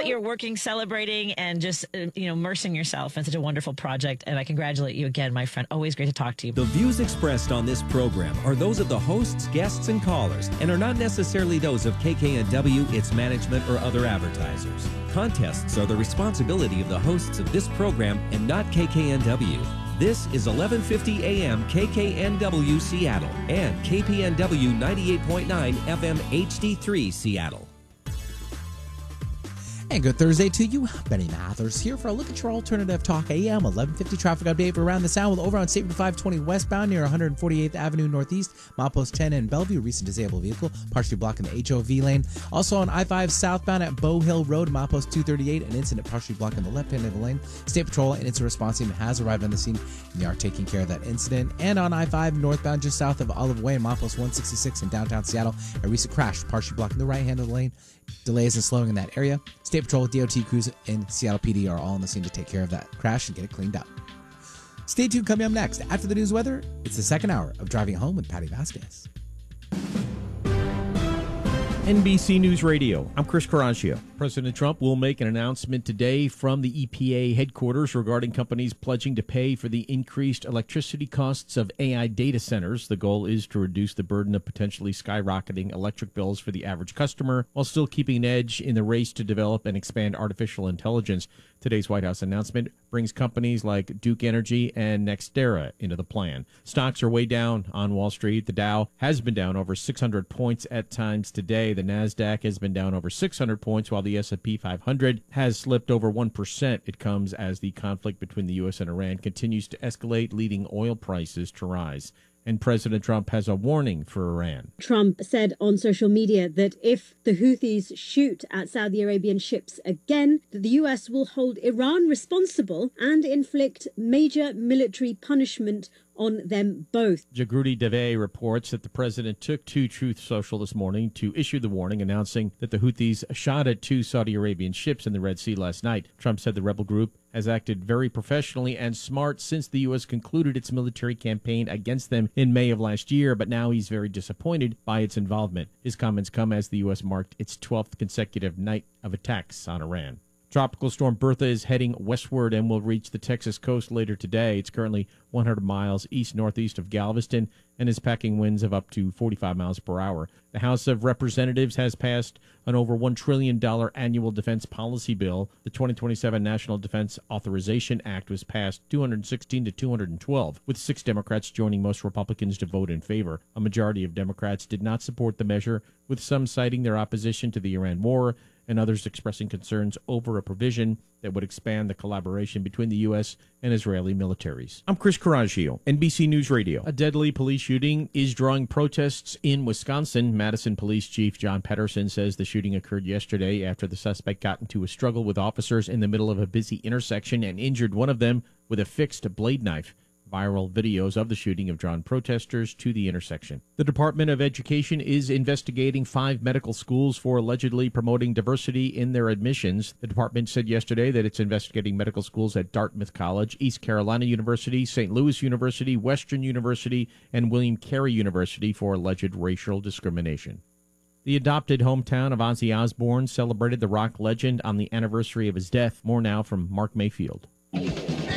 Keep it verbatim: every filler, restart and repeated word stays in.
out you're working, celebrating, and just, uh, you know, immersing yourself in such a wonderful project. And I congratulate you again, my friend. Always great to talk to you. The views expressed on this program are those of the hosts, guests, and callers, and are not necessarily those of K K N W, its management, or other advertisers. Contests are the responsibility of the hosts of this program and not K K N W. This is eleven fifty A M K K N W Seattle and K P N W ninety-eight point nine F M H D three Seattle. And good Thursday to you. Benny Mathers here for a look at your alternative talk A M eleven fifty traffic update for around the sound with over on State Route five twenty westbound near one forty-eighth Avenue Northeast, milepost ten in Bellevue, recent disabled vehicle, partially blocking the H O V lane. Also on I five southbound at Bow Hill Road, milepost two thirty-eight, an incident partially blocking the left hand of the lane. State Patrol and incident response team has arrived on the scene and they are taking care of that incident. And on I five northbound just south of Olive Way, milepost one sixty-six in downtown Seattle, a recent crash partially blocking the right hand of the lane. Delays and slowing in that area. State Patrol, D O T crews, and Seattle P D are all on the scene to take care of that crash and get it cleaned up. Stay tuned. Coming up next, after the news weather, it's the second hour of Driving Home with Patty Vasquez. N B C News Radio, I'm Chris Caraccio. President Trump will make an announcement today from the E P A headquarters regarding companies pledging to pay for the increased electricity costs of A I data centers. The goal is to reduce the burden of potentially skyrocketing electric bills for the average customer while still keeping an edge in the race to develop and expand artificial intelligence. Today's White House announcement brings companies like Duke Energy and NextEra into the plan. Stocks are way down on Wall Street. The Dow has been down over six hundred points at times today. The NASDAQ has been down over six hundred points, while the S and P five hundred has slipped over one percent. It comes as the conflict between the U S and Iran continues to escalate, leading oil prices to rise. And President Trump has a warning for Iran. Trump said on social media that if the Houthis shoot at Saudi Arabian ships again, that the U S will hold Iran responsible and inflict major military punishment on them both. Jagrudi Dave reports that the president took to Truth Social this morning to issue the warning, announcing that the Houthis shot at two Saudi Arabian ships in the Red Sea last night. Trump said the rebel group has acted very professionally and smart since the U S concluded its military campaign against them in May of last year, but now he's very disappointed by its involvement. His comments come as the U S marked its twelfth consecutive night of attacks on Iran. Tropical storm Bertha is heading westward and will reach the Texas coast later today. It's currently one hundred miles east-northeast of Galveston and is packing winds of up to forty-five miles per hour. The House of Representatives has passed an over one trillion dollars annual defense policy bill. The twenty twenty-seven National Defense Authorization Act was passed two hundred sixteen to two hundred twelve, with six Democrats joining most Republicans to vote in favor. A majority of Democrats did not support the measure, with some citing their opposition to the Iran war and others expressing concerns over a provision that would expand the collaboration between the U S and Israeli militaries. I'm Chris Caraccio, N B C News Radio. A deadly police shooting is drawing protests in Wisconsin. Madison Police Chief John Pedersen says the shooting occurred yesterday after the suspect got into a struggle with officers in the middle of a busy intersection and injured one of them with a fixed blade knife. Viral videos of the shooting have drawn protesters to the intersection. The Department of Education is investigating five medical schools for allegedly promoting diversity in their admissions. The department said yesterday that it's investigating medical schools at Dartmouth College, East Carolina University, Saint Louis University, Western University, and William Carey University for alleged racial discrimination. The adopted hometown of Ozzy Osbourne celebrated the rock legend on the anniversary of his death. More now from Mark Mayfield.